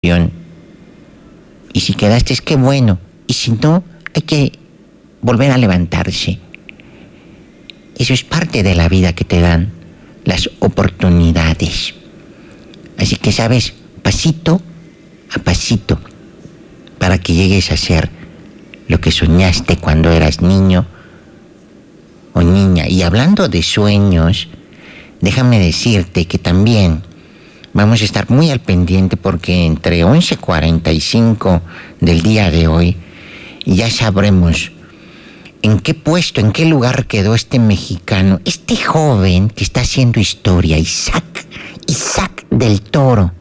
Y si quedaste, es que bueno. Y si no, hay que volver a levantarse. Eso es parte de la vida que te dan las oportunidades. Así que, ¿sabes? Pasito a pasito, para que llegues a ser lo que soñaste cuando eras niño o niña. Y hablando de sueños, déjame decirte que también vamos a estar muy al pendiente, porque entre 11:45 del día de hoy ya sabremos en qué puesto, en qué lugar quedó este mexicano, este joven que está haciendo historia, Isaac del Toro.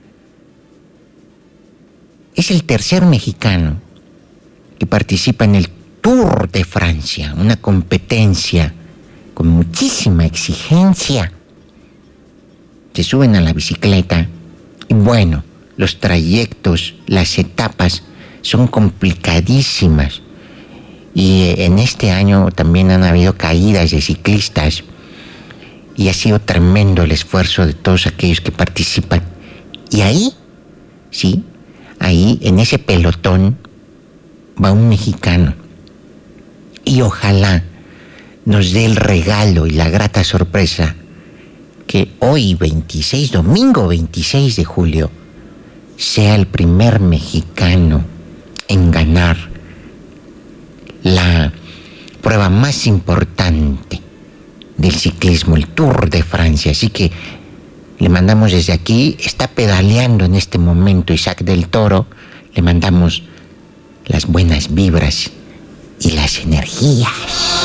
Es el tercer mexicano que participa en el Tour de Francia, una competencia con muchísima exigencia. Se suben a la bicicleta y bueno, los trayectos, las etapas son complicadísimas. Y en este año también han habido caídas de ciclistas y ha sido tremendo el esfuerzo de todos aquellos que participan. Y ahí, sí, ahí en ese pelotón va un mexicano. Y ojalá nos dé el regalo y la grata sorpresa que hoy, domingo 26 de julio, sea el primer mexicano en ganar la prueba más importante del ciclismo, el Tour de Francia. Así que le mandamos desde aquí, está pedaleando en este momento Isaac del Toro, le mandamos las buenas vibras y las energías.